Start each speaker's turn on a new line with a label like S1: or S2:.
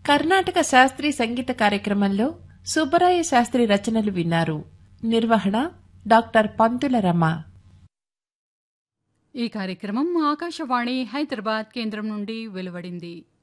S1: కర్ణాటక శాస్త్రీయ సంగీత కార్యక్రమంలో సుబ్బరాయ శాస్త్రి రచనలు విన్నారు. నిర్వహణ డాక్టర్ పంతుల రమ.
S2: ఈ కార్యక్రమం ఆకాశవాణి హైదరాబాద్ కేంద్రం నుండి వెలువడింది.